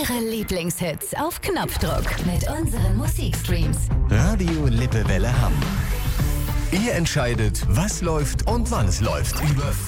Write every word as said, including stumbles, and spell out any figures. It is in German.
Ihre Lieblingshits auf Knopfdruck mit unseren Musikstreams. Radio Lippewelle Hamm. Ihr entscheidet, was läuft und wann es läuft. Über